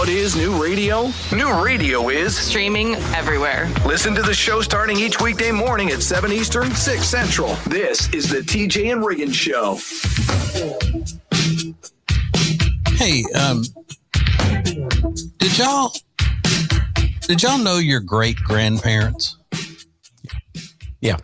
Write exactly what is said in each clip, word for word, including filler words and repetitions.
What is new radio? New radio is streaming everywhere. Listen to the show starting each weekday morning at seven Eastern, six Central. This is the T J and Riggins Show. Hey, um, did y'all did y'all know your great grandparents? Yeah.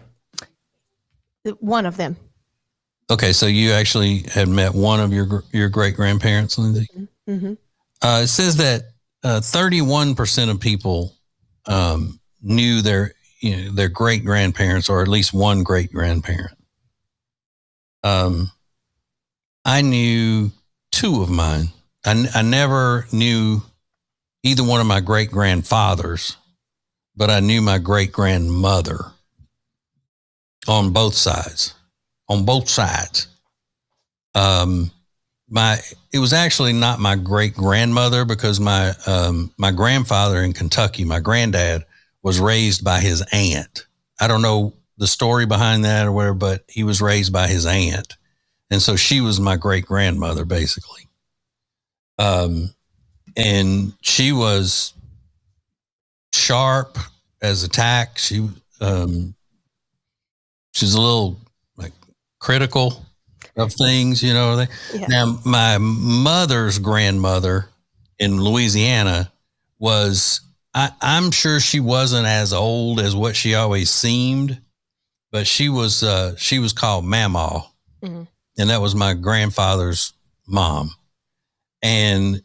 One of them. Okay, so you actually had met one of your your great grandparents, Lindsay. Mm-hmm. Uh, it says that uh, thirty-one percent of people um, knew their you know their great grandparents, or at least one great grandparent. Um, I knew two of mine. I, I never knew either one of my great grandfathers, but I knew my great grandmother on both sides. On both sides. Um, my it was actually not my great grandmother, because my um, my grandfather in Kentucky, my granddad, was raised by his aunt. I don't know the story behind that or whatever, but he was raised by his aunt. And so she was my great grandmother, basically. Um, and she was sharp as a tack. She, um, she was a little like critical of things, you know. Yeah. Now, my mother's grandmother in Louisiana was, I, I'm sure she wasn't as old as what she always seemed, but she was, uh, she was called Mamaw. Mm-hmm. And that was my grandfather's mom. And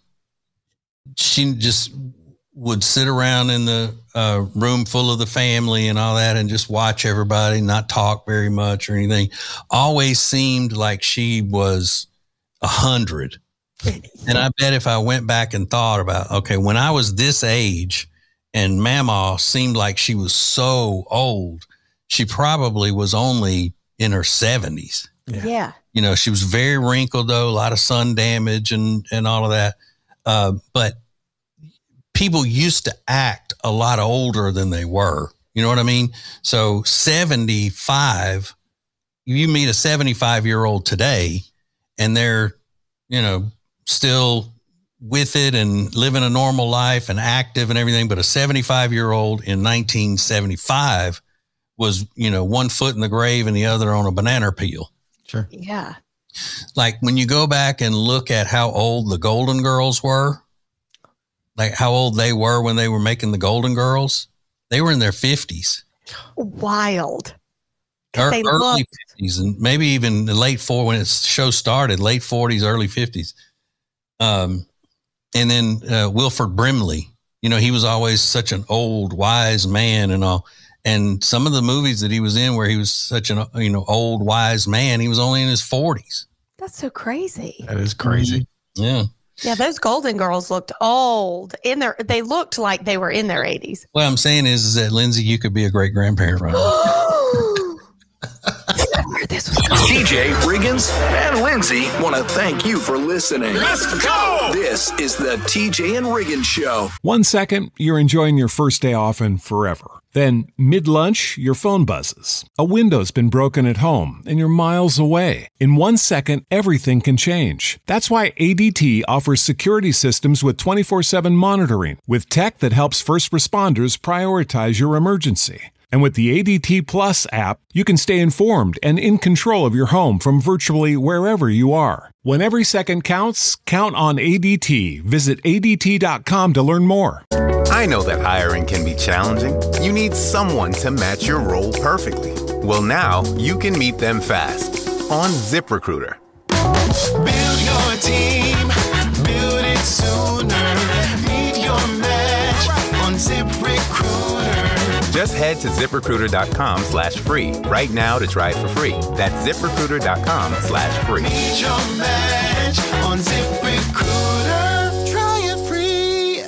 she just would sit around in the uh, room full of the family and all that and just watch everybody, not talk very much or anything. Always seemed like she was a hundred. And I bet if I went back and thought about, okay, when I was this age and Mamaw seemed like she was so old, she probably was only in her seventies. Yeah. yeah. You know, she was very wrinkled, though, a lot of sun damage and, and all of that. Uh, but people used to act a lot older than they were. You know what I mean? So seventy-five, you meet a seventy-five-year-old today, and they're, you know, still with it and living a normal life and active and everything. But a seventy-five-year-old in nineteen seventy-five was, you know, one foot in the grave and the other on a banana peel. Sure. Yeah. Like when you go back and look at how old the Golden Girls were, like how old they were when they were making the Golden Girls, they were in their fifties. Wild. Er, they early looked- fifties, and maybe even the late four when its show started, late forties, early fifties. Um, and then uh, Wilford Brimley, you know, he was always such an old, wise man and all. And some of the movies that he was in where he was such an, you know, old, wise man, he was only in his forties. That's so crazy. That is crazy. Mm-hmm. Yeah. Yeah, those Golden Girls looked old. In their, they looked like they were in their eighties. What I'm saying is, is that, Lindsay, you could be a great grandparent right now. This was T J, Riggins, and Lindsay want to thank you for listening. Let's go! This is the T J and Riggins Show. One second, you're enjoying your first day off and forever. Then, mid-lunch, your phone buzzes. A window's been broken at home, and you're miles away. In one second, everything can change. That's why A D T offers security systems with twenty-four seven monitoring, with tech that helps first responders prioritize your emergency. And with the A D T Plus app, you can stay informed and in control of your home from virtually wherever you are. When every second counts, count on A D T. Visit A D T dot com to learn more. I know that hiring can be challenging. You need someone to match your role perfectly. Well, now you can meet them fast on ZipRecruiter. Build your team, build it sooner. Meet your match on ZipRecruiter. Just head to ZipRecruiter.com slash free right now to try it for free. That's ZipRecruiter.com slash free. Meet your match on ZipRecruiter. Try it free.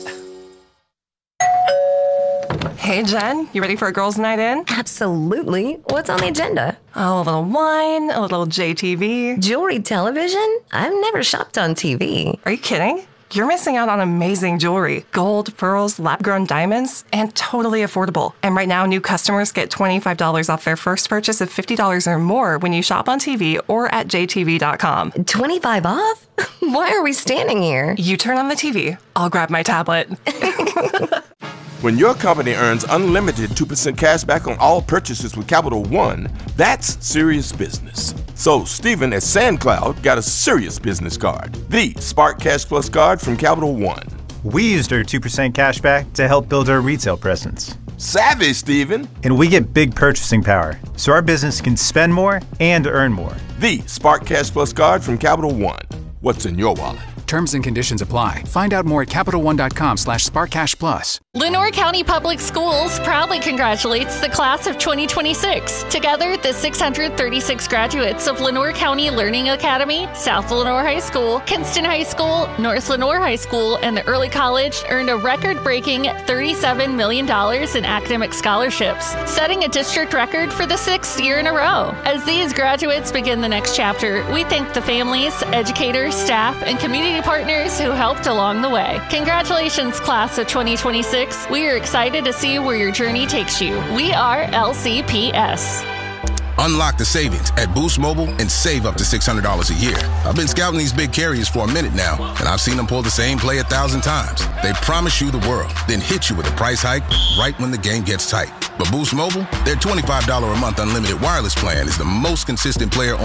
Hey, Jen, you ready for a girls' night in? Absolutely. What's on the agenda? Oh, a little wine, a little J T V. Jewelry television? I've never shopped on T V. Are you kidding? you're missing out on amazing jewelry, gold, pearls, lab-grown diamonds, and totally affordable. And right now, new customers get twenty-five dollars off their first purchase of fifty dollars or more when you shop on T V or at j t v dot com. twenty-five off? Why are we standing here? You turn on the T V, I'll grab my tablet. When your company earns unlimited two percent cash back on all purchases with Capital One, that's serious business. So Stephen at SandCloud got a serious business card, the Spark Cash Plus card from Capital One. We used our two percent cash back to help build our retail presence. Savvy, Stephen. And we get big purchasing power, so our business can spend more and earn more. The Spark Cash Plus card from Capital One. What's in your wallet? Terms and conditions apply. Find out more at capital one dot com slash spark cash plus. Lenore County Public Schools proudly congratulates the class of twenty twenty-six. Together, the six hundred thirty-six graduates of Lenore County Learning Academy, South Lenore High School, Kinston High School, North Lenore High School, and the Early College earned a record-breaking thirty-seven million dollars in academic scholarships, setting a district record for the sixth year in a row. As these graduates begin the next chapter, we thank the families, educators, staff, and community partners who helped along the way. Congratulations, class of twenty twenty-six. We are excited to see where your journey takes you. We are L C P S. Unlock the savings at Boost Mobile and save up to six hundred dollars a year. I've been scouting these big carriers for a minute now, and I've seen them pull the same play a thousand times. They promise you the world, then hit you with a price hike right when the game gets tight. But Boost Mobile, their twenty-five dollars a month unlimited wireless plan is the most consistent player